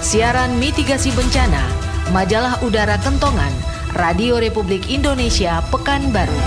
Siaran mitigasi bencana, Majalah Udara Kentongan, Radio Republik Indonesia Pekanbaru.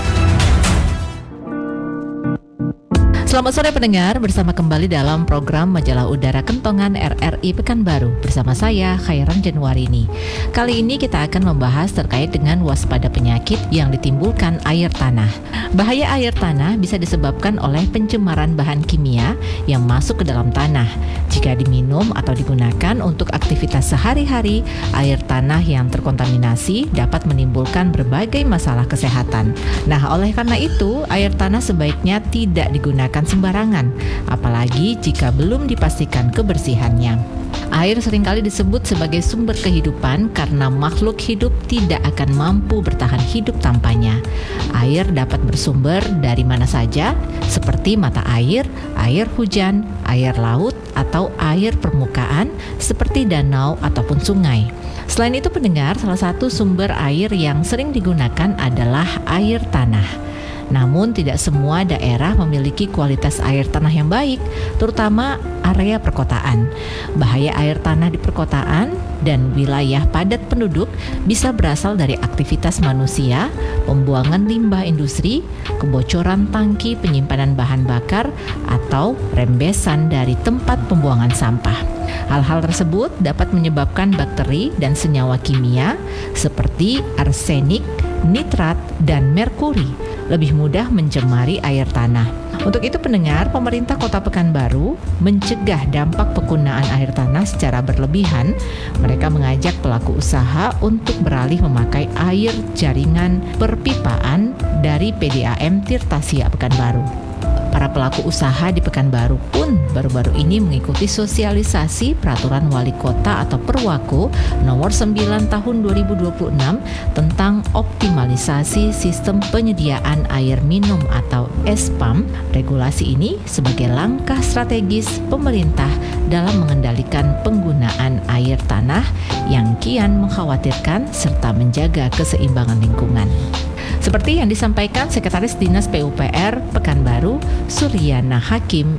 Selamat sore pendengar, bersama kembali dalam program Majalah Udara Kentongan RRI Pekanbaru bersama saya Khairan Januarini. Kali ini kita akan membahas terkait dengan waspada penyakit yang ditimbulkan air tanah. Bahaya air tanah bisa disebabkan oleh pencemaran bahan kimia yang masuk ke dalam tanah. Jika diminum atau digunakan untuk aktivitas sehari-hari, air tanah yang terkontaminasi dapat menimbulkan berbagai masalah kesehatan. Nah, oleh karena itu, air tanah sebaiknya tidak digunakan sembarangan, apalagi jika belum dipastikan kebersihannya. Air seringkali disebut sebagai sumber kehidupan karena makhluk hidup tidak akan mampu bertahan hidup tanpanya. Air dapat bersumber dari mana saja, seperti mata air, air hujan, air laut, atau air permukaan seperti danau ataupun sungai. Selain itu pendengar, salah satu sumber air yang sering digunakan adalah air tanah. Namun tidak semua daerah memiliki kualitas air tanah yang baik, terutama area perkotaan. Bahaya air tanah di perkotaan dan wilayah padat penduduk bisa berasal dari aktivitas manusia, pembuangan limbah industri, kebocoran tangki penyimpanan bahan bakar, atau rembesan dari tempat pembuangan sampah. Hal-hal tersebut dapat menyebabkan bakteri dan senyawa kimia seperti arsenik, nitrat, dan merkuri lebih mudah mencemari air tanah. Untuk itu pendengar, pemerintah Kota Pekanbaru mencegah dampak penggunaan air tanah secara berlebihan. Mereka mengajak pelaku usaha untuk beralih memakai air jaringan perpipaan dari PDAM Tirtasia Pekanbaru. Para pelaku usaha di Pekanbaru pun baru-baru ini mengikuti sosialisasi Peraturan Wali Kota atau Perwako nomor 9 tahun 2026 tentang optimalisasi sistem penyediaan air minum atau SPAM. Regulasi ini sebagai langkah strategis pemerintah dalam mengendalikan penggunaan air tanah yang kian mengkhawatirkan serta menjaga keseimbangan lingkungan. Seperti yang disampaikan Sekretaris Dinas PUPR Pekanbaru, Suryana Hakim,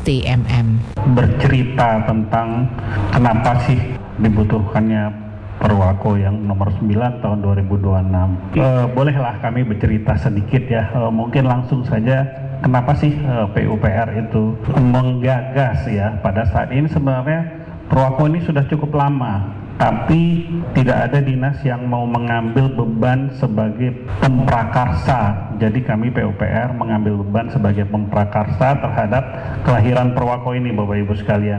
STMM. Bercerita tentang kenapa sih dibutuhkannya Perwako yang nomor 9 tahun 2026. Bolehlah kami bercerita sedikit ya. Mungkin langsung saja, kenapa sih PUPR itu menggagas ya. Pada saat ini sebenarnya Perwako ini sudah cukup lama, tapi tidak ada dinas yang mau mengambil beban sebagai pemprakarsa. Jadi kami PUPR mengambil beban sebagai pemprakarsa terhadap kelahiran Perwako ini, Bapak Ibu sekalian.